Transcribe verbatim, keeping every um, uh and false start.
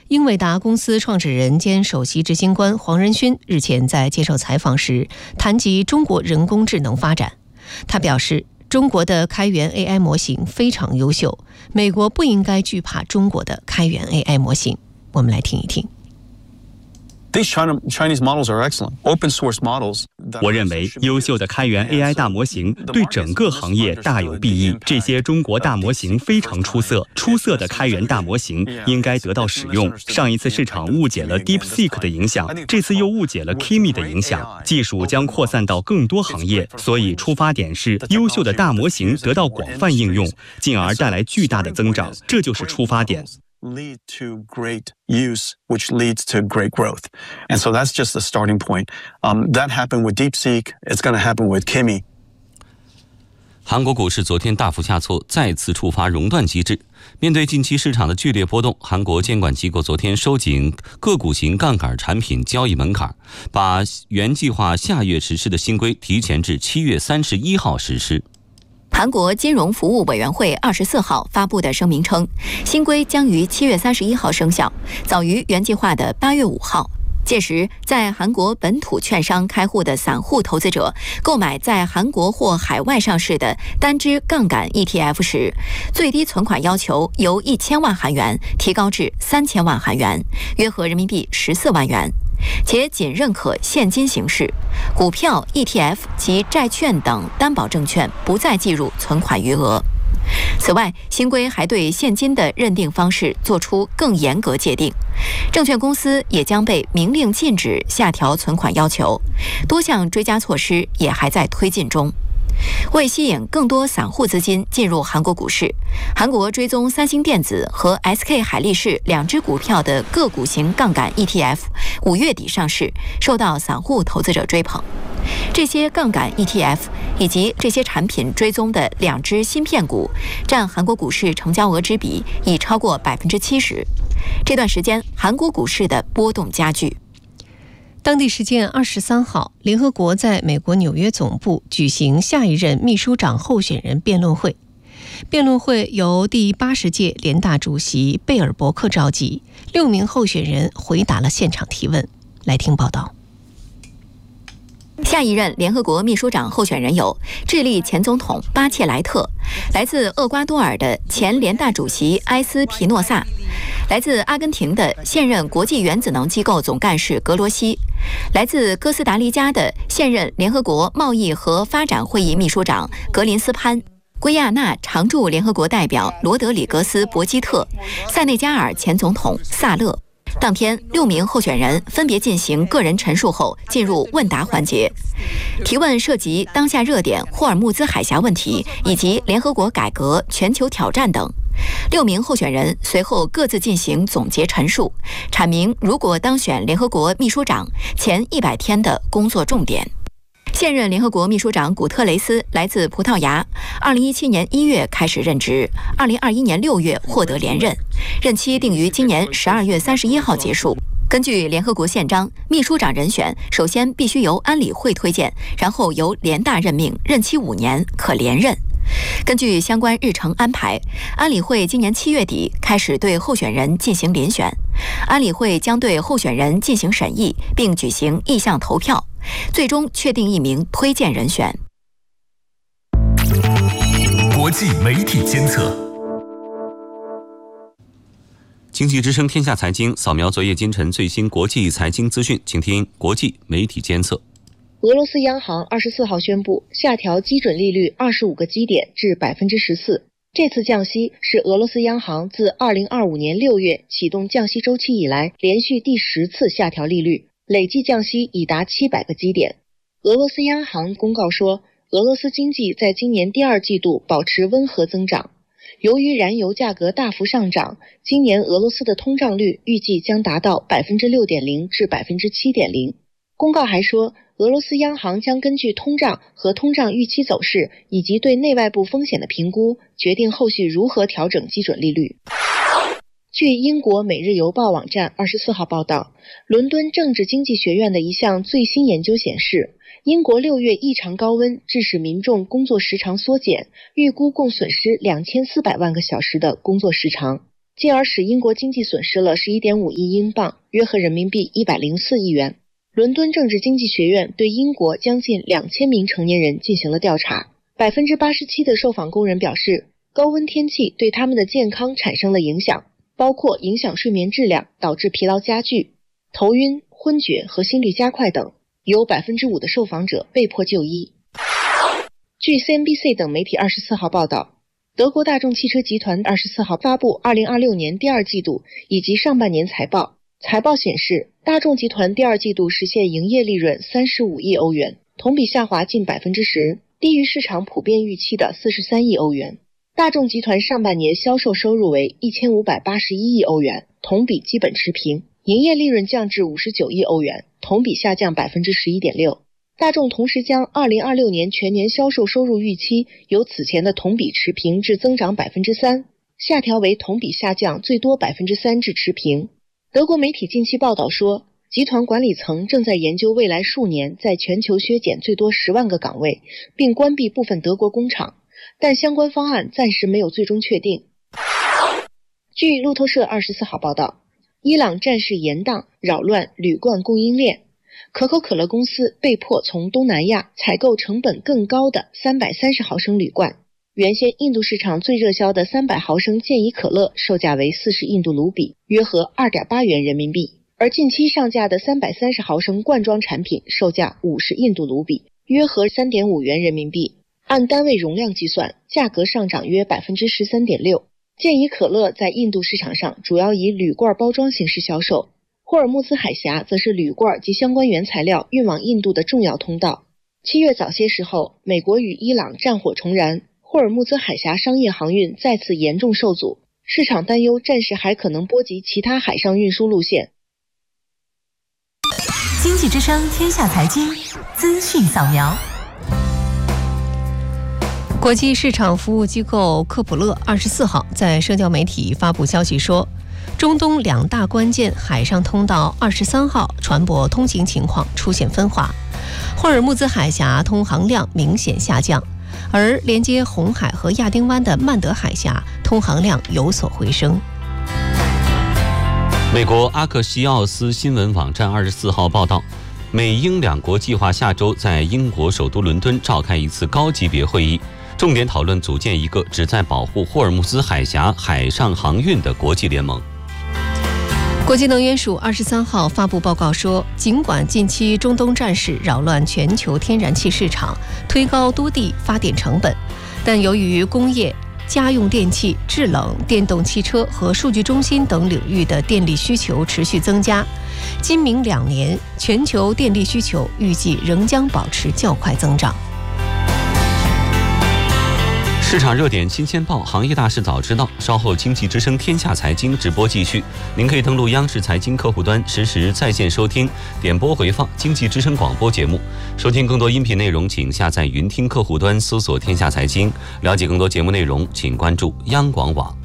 英伟达公司创始人兼首席执行官黄仁勋日前在接受采访时谈及中国人工智能发展。他表示，中国的开源 A I 模型非常优秀，美国不应该惧怕中国的开源 A I 模型。我们来听一听。 我认为优秀的开源 A I 大模型对整个行业大有裨益。这些中国大模型非常出色，出色的开源大模型应该得到使用。上一次市场误解了 DeepSeek 的影响，这次又误解了 Kimi 的影响，技术将扩散到更多行业，所以出发点是优秀的大模型得到广泛应用，进而带来巨大的增长，这就是出发点。 lead to great use, which leads to great growth. And so that's just the starting point. Um, that happened with DeepSeek. It's going to happen with Kimi. 韩国股市昨天大幅下挫，再次触发熔断机制。面对近期市场的剧烈波动，韩国监管机构昨天收紧个股型杠杆产品交易门槛，把原计划下月实施的新规提前至七月三十一号实施。 韩国金融服务委员会二十四号发布的声明称，新规将于七月三十一号生效，早于原计划的八月五号。届时，在韩国本土券商开户的散户投资者购买在韩国或海外上市的单只杠杆 E T F 时，最低存款要求由一千万韩元提高至三千万韩元，约合人民币十四万元。且仅认可现金形式，股票、E T F 及债券等担保证券不再计入存款余额。此外，新规还对现金的认定方式作出更严格界定，证券公司也将被明令禁止下调存款要求，多项追加措施也还在推进中。为吸引更多散户资金进入韩国股市，韩国追踪三星电子和 S K 海力士两只股票的个股型杠杆 E T F 五月底上市，受到散户投资者追捧。这些杠杆 E T F 以及这些产品追踪的两只芯片股，占韩国股市成交额之比已超过百分之七十。这段时间，韩国股市的波动加剧。 当地时间二十三号，联合国在美国纽约总部举行下一任秘书长候选人辩论会。辩论会由第八十届联大主席贝尔伯克召集，六名候选人回答了现场提问。来听报道。 下一任联合国秘书长候选人有智利前总统巴切莱特，来自厄瓜多尔的前联大主席埃斯皮诺萨，来自阿根廷的现任国际原子能机构总干事格罗西，来自哥斯达黎加的现任联合国贸易和发展会议秘书长格林斯潘，圭亚那常驻联合国代表罗德里格斯·博基特，塞内加尔前总统萨勒。当天，六名候选人分别进行个人陈述后，进入问答环节。提问涉及当下热点霍尔木兹海峡问题以及联合国改革、全球挑战等。六名候选人随后各自进行总结陈述，阐明如果当选联合国秘书长前一百天的工作重点。现任联合国秘书长古特雷斯来自葡萄牙，二零一七年一月开始任职，二零二一年六月获得连任，任期定于今年十二月三十一号结束。根据联合国宪章，秘书长人选首先必须由安理会推荐，然后由联大任命，任期五年，可连任。根据相关日程安排，安理会今年七月底开始对候选人进行遴选，安理会将对候选人进行审议，并举行意向投票，最终确定一名推荐人选。 国际媒体监测。 经济之声天下财经扫描昨夜今晨最新国际财经资讯，请听国际媒体监测。 俄罗斯央行二十四号宣布下调基准利率二十五个基点至百分之十四。这次降息是俄罗斯央行自二零二五年六月启动降息周期以来连续第十次下调利率，累计降息已达七百个基点。俄罗斯央行公告说，俄罗斯经济在今年第二季度保持温和增长。由于燃油价格大幅上涨，今年俄罗斯的通胀率预计将达到 百分之六点零 至 百分之七点零。公告还说，俄罗斯央行将根据通胀和通胀预期走势以及对内外部风险的评估，决定后续如何调整基准利率。据英国《每日邮报》网站二十四号报道，伦敦政治经济学院的一项最新研究显示，英国六月异常高温致使民众工作时长缩减，预估共损失两千四百万个小时的工作时长。 进而使英国经济损失了 十一点五亿英镑，约合人民币一百零四亿元。伦敦政治经济学院对英国将近两千名成年人进行了调查， 百分之八十七 的受访工人表示，高温天气对他们的健康产生了影响，包括影响睡眠质量，导致疲劳加剧、头晕、昏厥和心率加快等。有 百分之五 的受访者被迫就医。据 C N B C 等媒体二十四号报道，德国大众汽车集团二十四号发布二零二六年第二季度以及上半年财报。财报显示，大众集团第二季度实现营业利润三十五亿欧元，同比下滑近 百分之十， 低于市场普遍预期的四十三亿欧元。大众集团上半年销售收入为一千五百八十一亿欧元，同比基本持平，营业利润降至五十九亿欧元，同比下降 百分之十一点六。大众同时将二零二六年全年销售收入预期由此前的同比持平至增长 百分之三， 下调为同比下降最多 百分之三 至持平。德国媒体近期报道说，集团管理层正在研究未来数年在全球削减最多十万个岗位，并关闭部分德国工厂，但相关方案暂时没有最终确定。据路透社二十四号报道，伊朗战事延宕，扰乱铝罐供应链，可口可乐公司被迫从东南亚采购成本更高的三百三十毫升铝罐。原先印度市场最热销的三百毫升健怡可乐售价为四十印度卢比，约合 二点八元人民币，而近期上架的三百三十毫升罐装产品售价五十印度卢比，约合 三点五元人民币。按单位容量计算，价格上涨约 百分之十三点六。健怡可乐在印度市场上主要以铝罐包装形式销售，霍尔木兹海峡则是铝罐及相关原材料运往印度的重要通道。七月早些时候，美国与伊朗战火重燃，霍尔木兹海峡商业航运再次严重受阻，市场担忧战事还可能波及其他海上运输路线。 经济之声天下财经资讯扫描。 国际市场服务机构科普勒二十四号在社交媒体发布消息说，中东两大关键海上通道二十三号船舶通行情况出现分化，霍尔木兹海峡通航量明显下降，而连接红海和亚丁湾的曼德海峡通航量有所回升。 美国阿克西奥斯新闻网站二十四号报道，美英两国计划下周在英国首都伦敦召开一次高级别会议，重点讨论组建一个旨在保护霍尔木兹海峡海上航运的国际联盟。 国际能源署二十三号发布报告说，尽管近期中东战事扰乱全球天然气市场，推高多地发电成本，但由于工业、家用电器、制冷、电动汽车和数据中心等领域的电力需求持续增加，今明两年全球电力需求预计仍将保持较快增长。 市场热点新鲜报，行业大事早知道。稍后经济之声天下财经直播继续，您可以登录央视财经客户端实时在线收听、点播回放经济之声广播节目。收听更多音频内容，请下载云听客户端搜索天下财经。了解更多节目内容，请关注央广网。